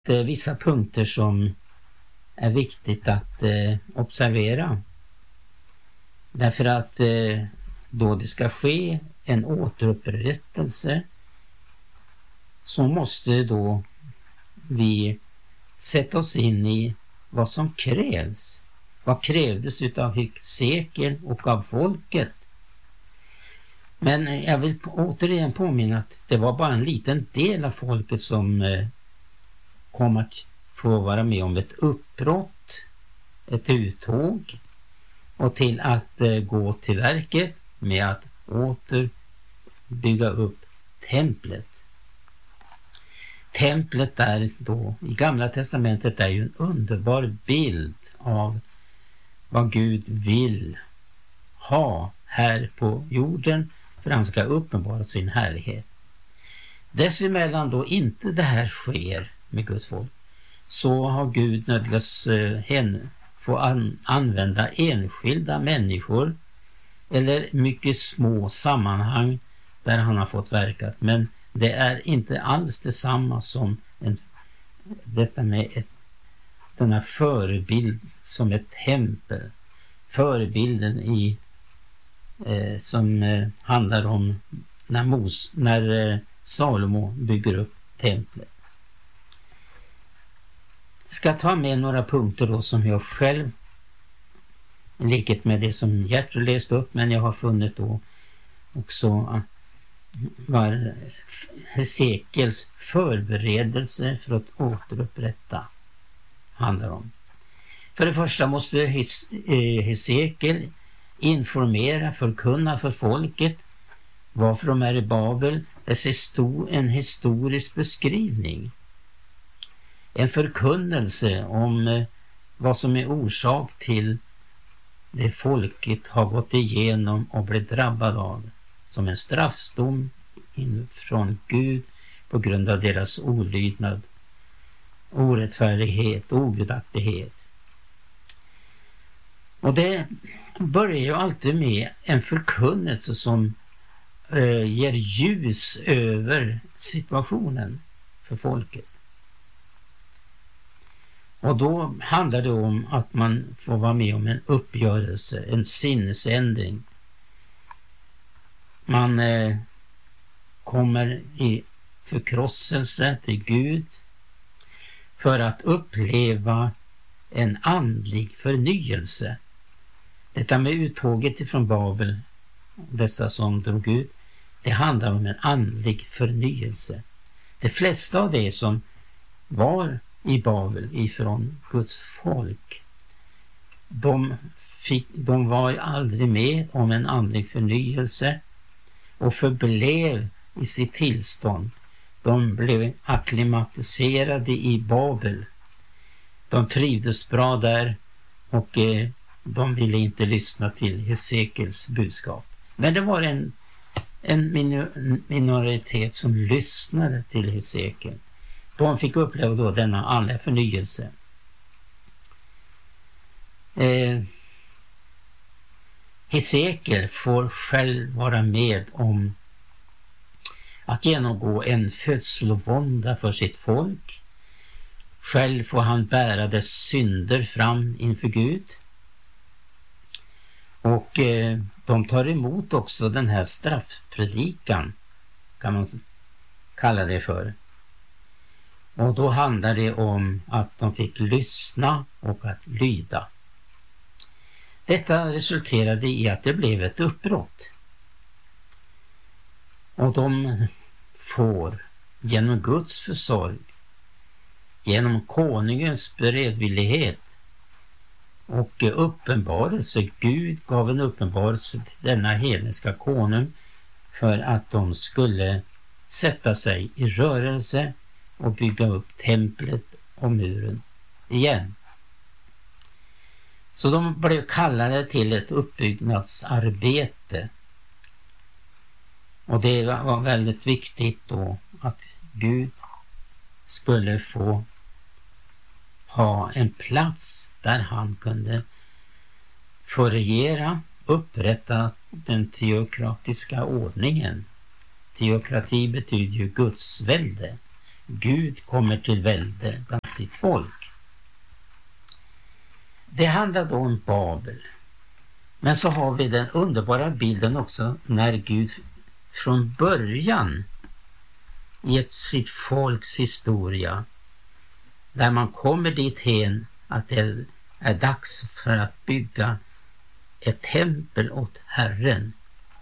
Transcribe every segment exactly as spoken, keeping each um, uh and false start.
eh, vissa punkter som är viktigt att eh, observera. Därför att eh, då det ska ske en återupprättelse så måste då vi sätta oss in i vad som krävs. Vad krävdes utav Hesekiel och av folket. Men jag vill återigen påminna att det var bara en liten del av folket som eh, kom att få vara med om ett uppbrott, ett uttåg och till att eh, gå till verket med att åter bygga upp templet. Templet där då i Gamla testamentet är ju en underbar bild av vad Gud vill ha här på jorden för han ska uppenbara sin härlighet. Dessemellan då inte det här sker med Guds folk så har Gud nödgats eh, få an, använda enskilda människor eller mycket små sammanhang där han har fått verkat. Men det är inte alls detsamma som en, detta med ett, denna förebild som ett tempel. Förebilden i eh, som eh, handlar om när, Mos, när eh, Salomo bygger upp templet. Jag ska ta med några punkter då som jag själv, i likhet med det som Gertrud läste upp, men jag har funnit då också var Hesekiels förberedelse för att återupprätta handlar om. För det första måste Hesekiel informera, förkunna för folket varför de är i Babel. Det är en historisk beskrivning. En förkunnelse om vad som är orsak till det folket har gått igenom och blivit drabbad av. Som en straffstom från Gud på grund av deras olydnad, orättfärdighet, ogudaktighet. Och det börjar ju alltid med en förkunnelse som eh, ger ljus över situationen för folket. Och då handlar det om att man får vara med om en uppgörelse, en sinnesändring. Man eh, kommer i förkrosselse till Gud för att uppleva en andlig förnyelse. Detta med uttåget ifrån Babel, dessa som drog ut, det handlar om en andlig förnyelse. De flesta av det som var i Babel ifrån Guds folk, de, fick, de var aldrig med om en andlig förnyelse och förblev i sitt tillstånd. De blev akklimatiserade i Babel. De trivdes bra där och eh, de ville inte lyssna till Hesekiels budskap. Men det var en, en minoritet som lyssnade till Hesekiel. De fick uppleva då denna andliga förnyelse. Eh, Hesekiel får själv vara med om att genomgå en födslovånda för sitt folk. Själv får han bära dess synder fram inför Gud. Och eh, de tar emot också den här straffpredikan, kan man kalla det för. Och då handlar det om att de fick lyssna och att lyda. Detta resulterade i att det blev ett uppbrott. Och de får genom Guds försorg, genom konungens beredvillighet och uppenbarelse, Gud gav en uppenbarelse till denna hedniska konung för att de skulle sätta sig i rörelse och bygga upp templet och muren igen. Så de blev kallade till ett uppbyggnadsarbete. Och det var väldigt viktigt då att Gud skulle få ha en plats där han kunde få regera, upprätta den teokratiska ordningen. Teokrati betyder ju Guds välde. Gud kommer till välde bland sitt folk. Det handlar då om Babel. Men så har vi den underbara bilden också när Gud från början i ett, sitt folks historia, där man kommer dithän att det är dags för att bygga ett tempel åt Herren.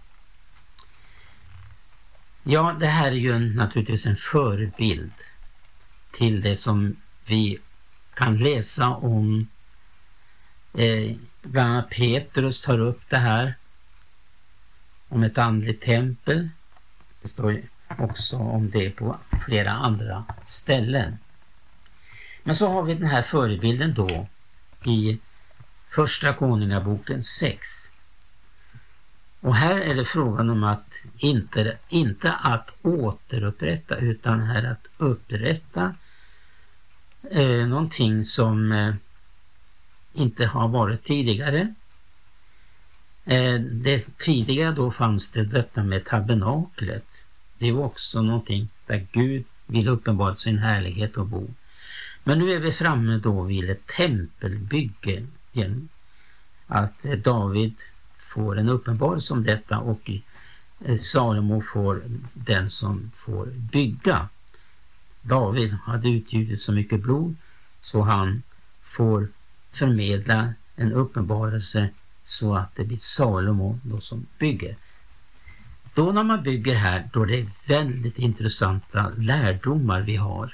Ja, det här är ju en, naturligtvis en förebild till det som vi kan läsa om. Eh, bland annat Petrus tar upp det här om ett andligt tempel. Det står också om det på flera andra ställen. Men så har vi den här förebilden då i Första Konungaboken sex. Och här är det frågan om att inte, inte att återupprätta, utan här att upprätta eh, någonting som eh, inte har varit tidigare. Eh, det tidigare då fanns det detta med tabernaklet. Det var också någonting där Gud vill uppenbara sin härlighet och bo. Men nu är vi framme då vid ett tempelbygge genom att eh, David får en uppenbarelse om detta och eh, Salomo får den som får bygga. David hade utgjutit så mycket blod så han får förmedla en uppenbarelse så att det blir Salomo då som bygger. Då när man bygger här, då är det väldigt intressanta lärdomar vi har.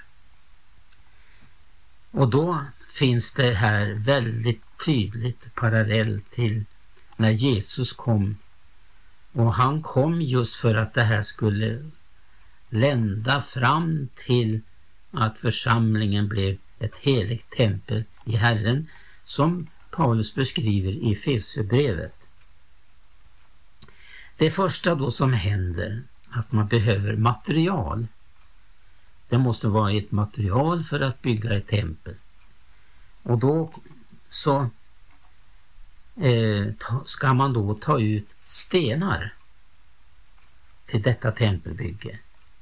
Och då finns det här väldigt tydligt parallell till när Jesus kom. Och han kom just för att det här skulle lända fram till att församlingen blev ett heligt tempel i Herren, som Paulus beskriver i Efesierbrevet. Det första då som händer, att man behöver material. Det måste vara ett material för att bygga ett tempel. Och då så eh, ta, ska man då ta ut stenar till detta tempelbygge.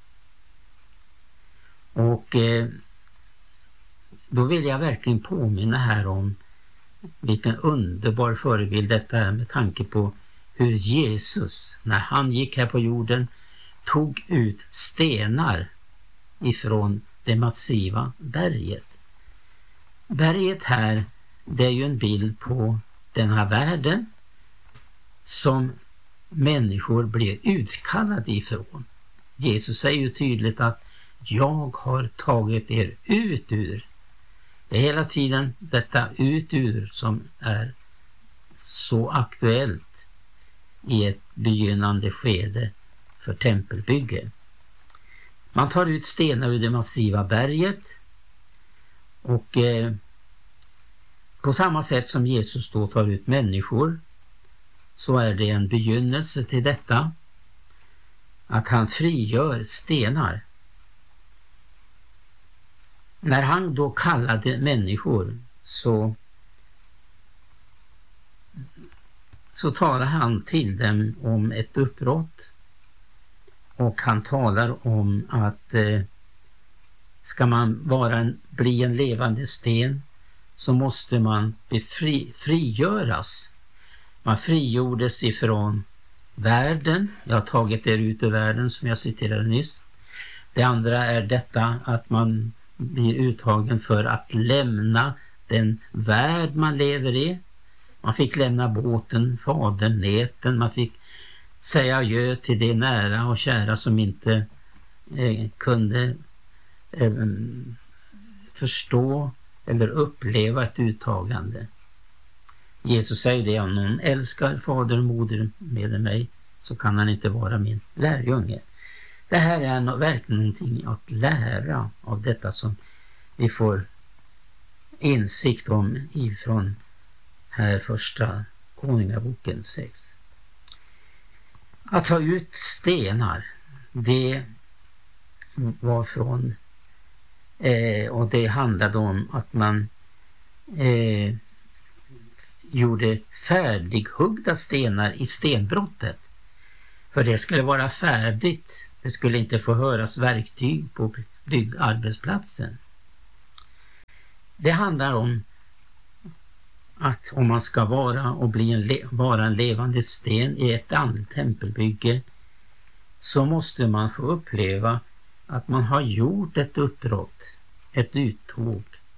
Och eh, då vill jag verkligen påminna här om vilken underbar förebild detta är med tanke på hur Jesus, när han gick här på jorden, tog ut stenar ifrån det massiva berget. Berget här, det är ju en bild på den här världen som människor blir utkallade ifrån. Jesus säger ju tydligt att jag har tagit er ut ur. Det är hela tiden detta ut ur som är så aktuellt i ett begynnande skede för tempelbygge. Man tar ut stenar ur det massiva berget och eh, på samma sätt som Jesus då tar ut människor, så är det en begynnelse till detta, att han frigör stenar. När han då kallade människor så så talar han till dem om ett uppbrott, och han talar om att eh, ska man vara en, bli en levande sten, så måste man befri, frigöras. Man frigjordes ifrån världen. Jag har tagit er ut ur världen, som jag citerade nyss. Det andra är detta att man blir uttagen för att lämna den värld man lever i. Man fick lämna båten, fadern, näten. Man fick säga adjö till det nära och kära som inte eh, kunde eh, förstå eller uppleva ett uttagande. Jesus säger det: om någon älskar fader och moder med mig, så kan han inte vara min lärjunge. Det här är no- verkligen någonting att lära av detta som vi får insikt om ifrån här Första Konungaboken sex. Att ta ut stenar, det var från eh, och det handlade om att man eh, gjorde färdighuggda stenar i stenbrottet. För det skulle vara färdigt. Det skulle inte få höras verktyg på byggarbetsplatsen. Det handlar om att om man ska vara och bli en, vara en levande sten i ett andligt tempelbygge, så måste man få uppleva att man har gjort ett uppbrott, ett uttåg.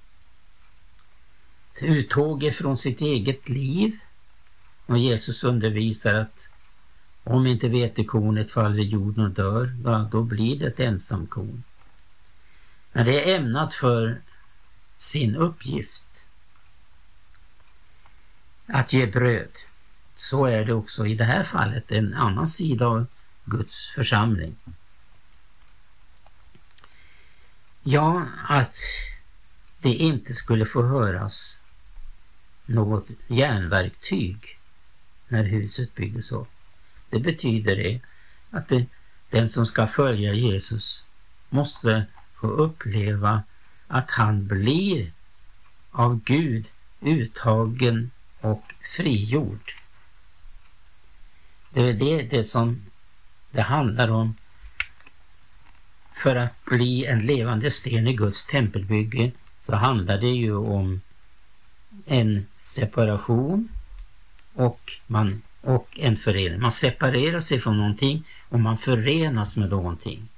Ett uttåg från sitt eget liv. Och Jesus undervisar att om inte vetekornet faller i jorden och dör, då, då blir det ett ensamkorn. Men det är ämnat för sin uppgift att ge bröd. Så är det också i det här fallet, en annan sida av Guds församling. Ja, att det inte skulle få höras något järnverktyg när huset byggdes upp. Det betyder det att det, den som ska följa Jesus måste få uppleva att han blir av Gud uttagen och frigjord. Det är det, det som det handlar om. För att bli en levande sten i Guds tempelbygge så handlar det ju om en separation och, man, och en förening. Man separerar sig från någonting och man förenas med någonting.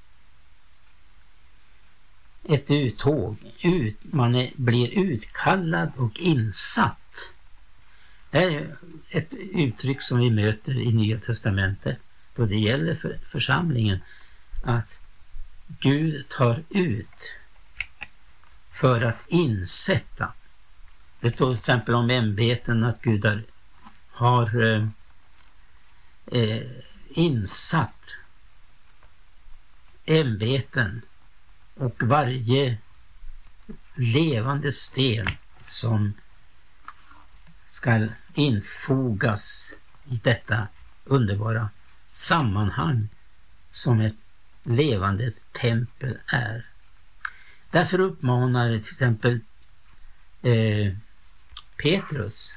Ett uttåg, ut, man är, blir utkallad och insatt. Det är ett uttryck som vi möter i Nya testamentet då det gäller för församlingen, att Gud tar ut för att insätta. Det står till exempel om ämbeten att Gud har, har eh, eh, insatt ämbeten och varje levande sten som ska infogas i detta underbara sammanhang som ett levande tempel är. Därför uppmanar till exempel eh, Petrus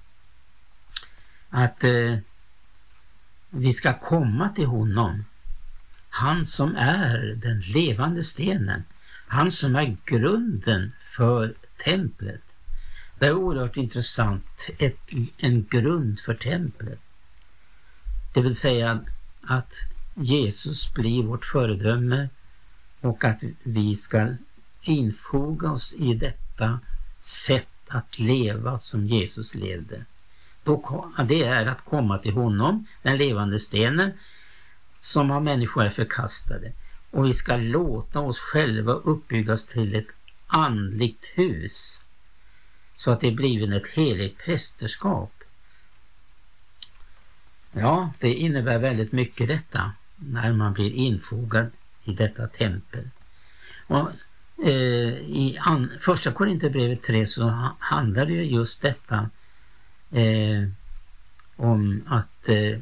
att eh, vi ska komma till honom, han som är den levande stenen, han som är grunden för templet. Det är oerhört intressant, ett, en grund för templet. Det vill säga att Jesus blir vårt föredöme och att vi ska infoga oss i detta sätt att leva som Jesus levde. Då, det är att komma till honom, den levande stenen, som av människor är förkastade. Och vi ska låta oss själva uppbyggas till ett andligt hus så att det blir ett heligt prästerskap. Ja, det innebär väldigt mycket detta när man blir infogad i detta tempel. Och eh, i an, första Korinthierbrevet tre så handlar det ju just detta eh, om att eh,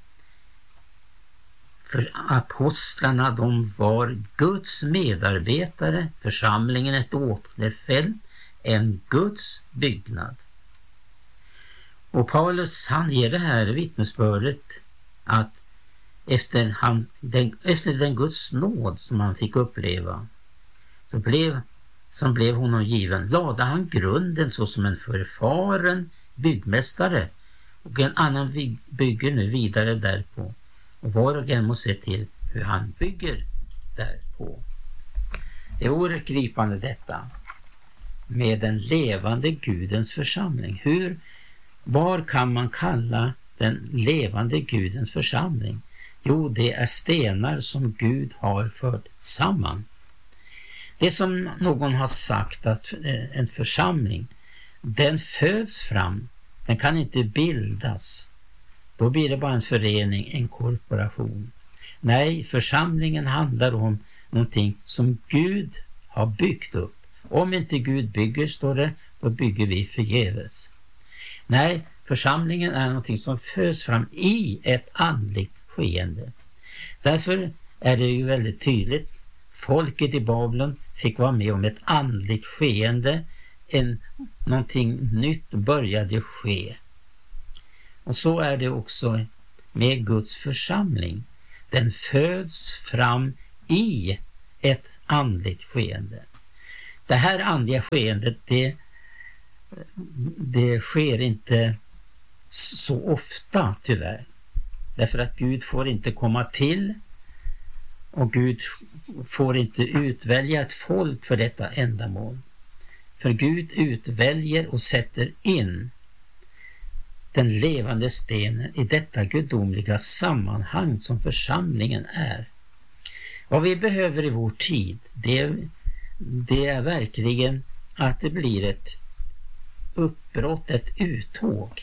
för apostlarna, de var Guds medarbetare, församlingen ett återfält, en Guds byggnad. Och Paulus, han ger det här vittnesbördet att efter, han, den, efter den Guds nåd som han fick uppleva, så blev, som blev honom given, lade han grunden så som en förfaren byggmästare, och en annan bygger nu vidare därpå. Och var och en måste se till hur han bygger därpå. Det är oerhört gripande detta med den levande Gudens församling. Hur, var kan man kalla den levande Gudens församling? Jo, det är stenar som Gud har fört samman. Det är som någon har sagt, att en församling, den föds fram, den kan inte bildas. Då blir det bara en förening, en korporation. Nej, församlingen handlar om någonting som Gud har byggt upp. Om inte Gud bygger, står det, då bygger vi förgäves. Nej, församlingen är någonting som föds fram i ett andligt skeende. Därför är det ju väldigt tydligt. Folket i Babylon fick vara med om ett andligt skeende. En, någonting nytt började ske. Och så är det också med Guds församling. Den föds fram i ett andligt skeende. Det här andliga skeendet, det, det sker inte så ofta tyvärr. Därför att Gud får inte komma till och Gud får inte utvälja ett folk för detta ändamål. För Gud utväljer och sätter in den levande stenen i detta gudomliga sammanhang som församlingen är. Vad vi behöver i vår tid, det, det är verkligen att det blir ett uppbrott, ett uttåg.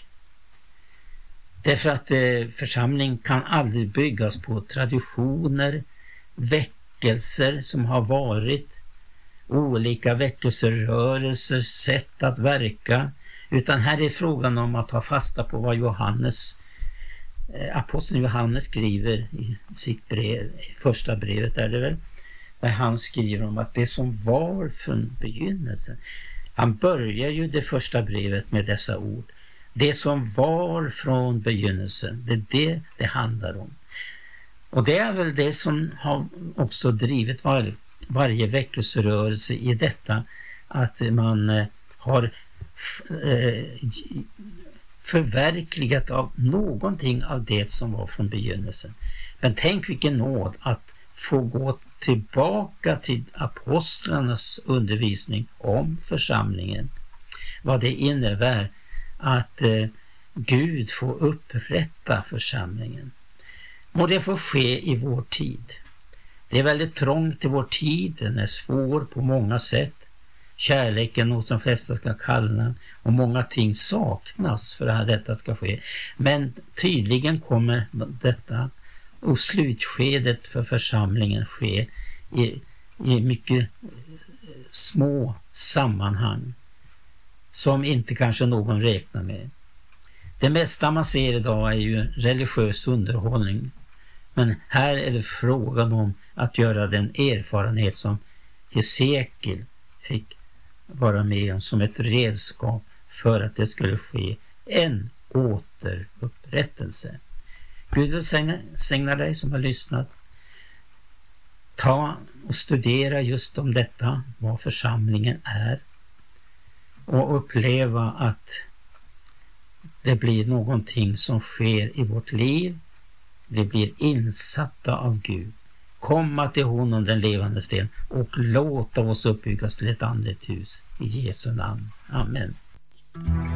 Därför att eh, församling kan aldrig byggas på traditioner, väckelser som har varit, olika väckelserörelser, sätt att verka, utan här är frågan om att ta fasta på vad Johannes, eh, aposteln Johannes skriver i sitt brev, första brevet är det väl, där han skriver om att det som var från begynnelsen, han börjar ju det första brevet med dessa ord, det som var från begynnelsen, det är det det handlar om. Och det är väl det som har också drivit var, varje väckelserörelse i detta, att man eh, har eh, förverkligat av någonting av det som var från begynnelsen. Men tänk vilken nåd att få gå tillbaka till apostlarnas undervisning om församlingen. Vad det innebär att eh, Gud får upprätta församlingen. Och det får ske i vår tid. Det är väldigt trångt i vår tid, den är svår på många sätt. Kärleken hos de flesta ska kallna och många ting saknas för att detta ska ske. Men tydligen kommer detta och slutskedet för församlingen ske i, i mycket små sammanhang som inte kanske någon räknar med. Det mesta man ser idag är ju religiös underhållning. Men här är det frågan om att göra den erfarenhet som Hesekiel fick vara med om som ett redskap för att det skulle ske en återupprättelse. Gud välsigna dig som har lyssnat. Ta och studera just om detta, vad församlingen är, och uppleva att det blir någonting som sker i vårt liv. Vi blir insatta av Gud. Komma till honom, den levande sten, och låta oss uppbyggas till ett andligt hus. I Jesu namn. Amen.